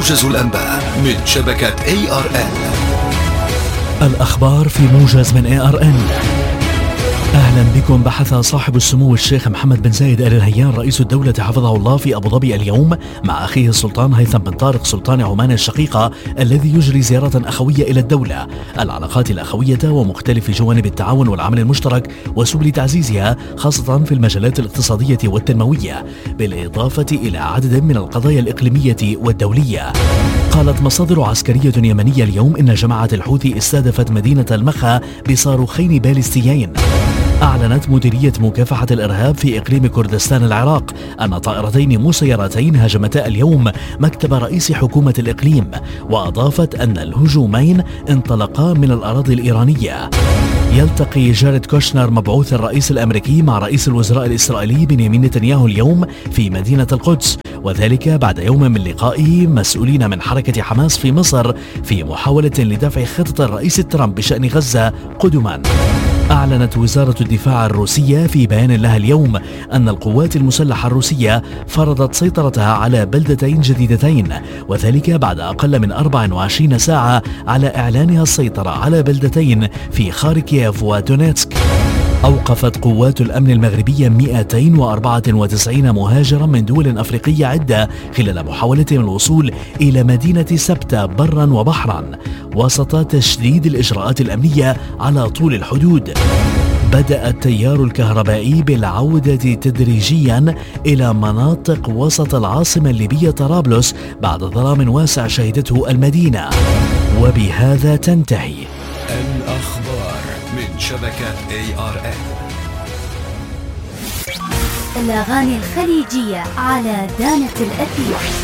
موجز الأنباء من شبكة ARN. الأخبار في موجز من ARN. أهلا بكم. بحث صاحب السمو الشيخ محمد بن زايد آل نهيان رئيس الدولة حفظه الله في أبو ظبي اليوم مع أخيه السلطان هيثم بن طارق سلطان عمان الشقيقة الذي يجري زيارة أخوية إلى الدولة، العلاقات الأخوية ومختلف جوانب التعاون والعمل المشترك وسبل تعزيزها خاصة في المجالات الاقتصادية والتنموية، بالإضافة إلى عدد من القضايا الإقليمية والدولية. قالت مصادر عسكرية يمنية اليوم إن جماعة الحوثي استهدفت مدينة المخا بصاروخين باليستيين. أعلنت مديرية مكافحة الإرهاب في إقليم كردستان العراق أن طائرتين مسيرتين هاجمتا اليوم مكتب رئيس حكومة الإقليم، وأضافت أن الهجومين انطلقا من الأراضي الإيرانية. يلتقي جاريد كوشنر مبعوث الرئيس الأمريكي مع رئيس الوزراء الإسرائيلي بنيامين نتنياهو اليوم في مدينة القدس، وذلك بعد يوم من لقائه مسؤولين من حركة حماس في مصر في محاولة لدفع خطط الرئيس ترامب بشأن غزة قدما. أعلنت وزارة الدفاع الروسية في بيان لها اليوم أن القوات المسلحة الروسية فرضت سيطرتها على بلدتين جديدتين، وذلك بعد أقل من 24 ساعة على إعلانها السيطرة على بلدتين في خاركييف ودونيتسك. أوقفت قوات الأمن المغربية 294 مهاجرا من دول أفريقية عدة خلال محاولتهم الوصول إلى مدينة سبتة برا وبحرا وسط تشديد الإجراءات الأمنية على طول الحدود. بدأ التيار الكهربائي بالعودة تدريجيا إلى مناطق وسط العاصمة الليبية طرابلس بعد ظلام واسع شهدته المدينة. وبهذا تنتهي الأخبار من شبكة ARN. الأغاني الخليجية على دانة الأثير.